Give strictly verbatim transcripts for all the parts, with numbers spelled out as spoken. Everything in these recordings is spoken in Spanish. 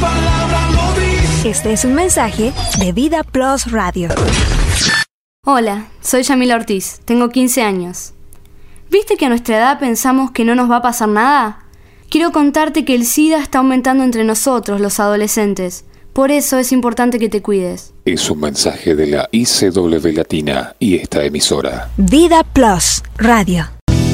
palabra lo dice. Este es un mensaje de Vida Plus Radio. Hola, soy Yamila Ortiz, tengo quince años. ¿Viste que a nuestra edad pensamos que no nos va a pasar nada? Quiero contarte que el SIDA está aumentando entre nosotros, los adolescentes. Por eso es importante que te cuides. Es un mensaje de la I C W Latina y esta emisora. Vida Plus Radio.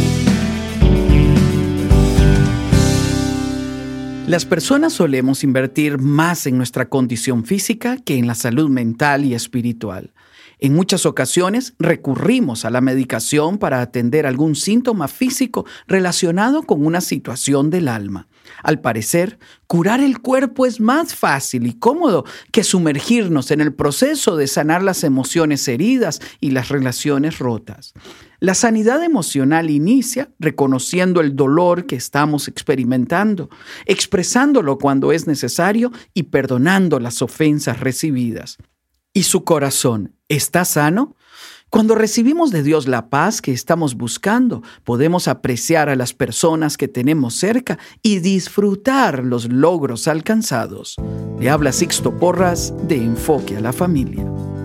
Las personas solemos invertir más en nuestra condición física que en la salud mental y espiritual. En muchas ocasiones recurrimos a la medicación para atender algún síntoma físico relacionado con una situación del alma. Al parecer, curar el cuerpo es más fácil y cómodo que sumergirnos en el proceso de sanar las emociones heridas y las relaciones rotas. La sanidad emocional inicia reconociendo el dolor que estamos experimentando, expresándolo cuando es necesario y perdonando las ofensas recibidas. ¿Y su corazón está sano? Cuando recibimos de Dios la paz que estamos buscando, podemos apreciar a las personas que tenemos cerca y disfrutar los logros alcanzados. Le habla Sixto Porras de Enfoque a la Familia.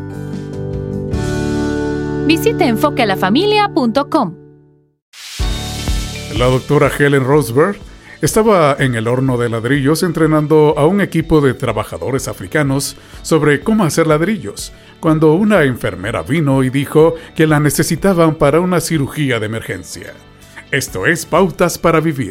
Visite enfoque a la familia punto com. La doctora Helen Rosberg estaba en el horno de ladrillos entrenando a un equipo de trabajadores africanos sobre cómo hacer ladrillos, cuando una enfermera vino y dijo que la necesitaban para una cirugía de emergencia. Esto es Pautas para Vivir.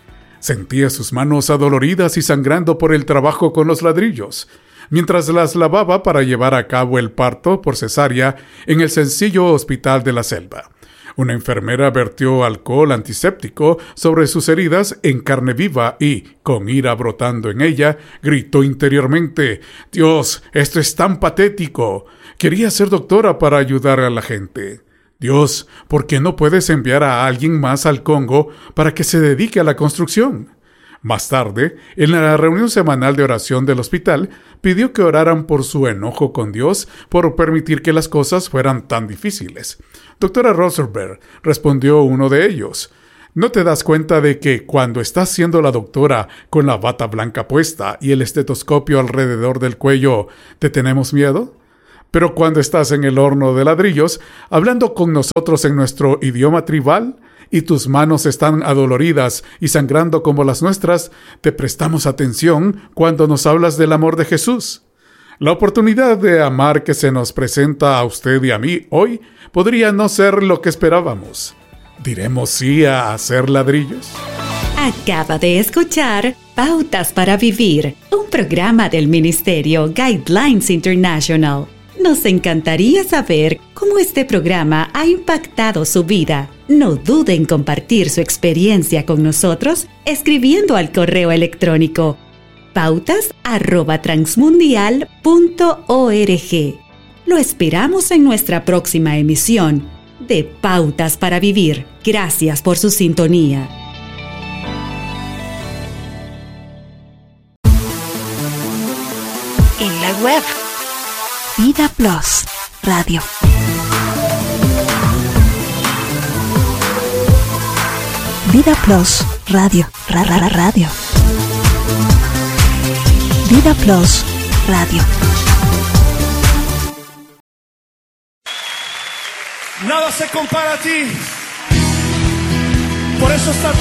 Sentía sus manos adoloridas y sangrando por el trabajo con los ladrillos, mientras las lavaba para llevar a cabo el parto por cesárea en el sencillo hospital de la selva. Una enfermera vertió alcohol antiséptico sobre sus heridas en carne viva y, con ira brotando en ella, gritó interiormente: «Dios, esto es tan patético. Quería ser doctora para ayudar a la gente. Dios, ¿por qué no puedes enviar a alguien más al Congo para que se dedique a la construcción?» Más tarde, en la reunión semanal de oración del hospital, pidió que oraran por su enojo con Dios por permitir que las cosas fueran tan difíciles. Doctora Rosenberg, respondió uno de ellos: ¿no te das cuenta de que cuando estás siendo la doctora con la bata blanca puesta y el estetoscopio alrededor del cuello, te tenemos miedo? Pero cuando estás en el horno de ladrillos, hablando con nosotros en nuestro idioma tribal, y tus manos están adoloridas y sangrando como las nuestras, te prestamos atención cuando nos hablas del amor de Jesús. La oportunidad de amar que se nos presenta a usted y a mí hoy podría no ser lo que esperábamos. ¿Diremos sí a hacer ladrillos? Acaba de escuchar Pautas para Vivir, un programa del Ministerio Guidelines International. Nos encantaría saber cómo este programa ha impactado su vida. No dude en compartir su experiencia con nosotros escribiendo al correo electrónico pautas arroba transmundial punto org. Lo esperamos en nuestra próxima emisión de Pautas para Vivir. Gracias por su sintonía. En la web Vida Plus Radio. Vida Plus Radio. Ra, ra, ra, radio. Vida Plus Radio. Nada se compara a ti. Por eso está